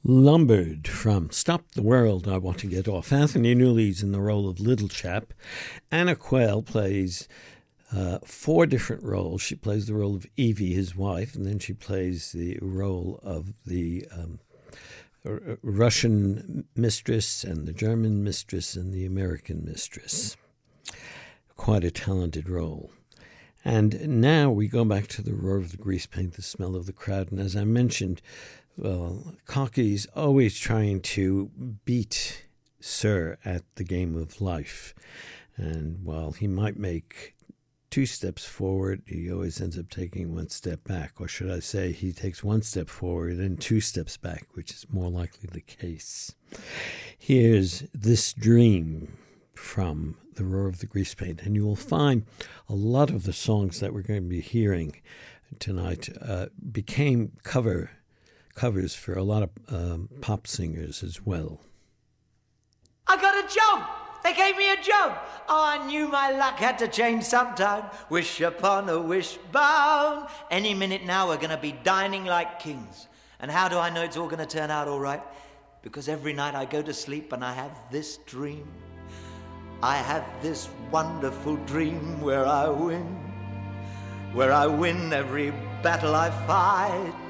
Lombard from Stop the World, I Want to Get Off. Anthony Newley's in the role of Little Chap. Anna Quayle plays four different roles. She plays the role of Evie, his wife, and then she plays the role of the Russian mistress and the German mistress and the American mistress. Quite a talented role. And now we go back to the roar of the grease paint, the smell of the crowd. And as I mentioned, well, Cocky's always trying to beat Sir at the game of life. And while he might make 2 steps forward, he always ends up taking 1 step back. Or should I say, he takes 1 step forward and 2 steps back, which is more likely the case. Here's This Dream from The Roar of the Grease Paint. And you will find a lot of the songs that we're going to be hearing tonight became covers for a lot of pop singers as well. I got a job! They gave me a job! Oh, I knew my luck had to change sometime. Wish upon a wishbone. Any minute now we're going to be dining like kings. And how do I know it's all going to turn out all right? Because every night I go to sleep and I have this dream. I have this wonderful dream where I win every battle I fight.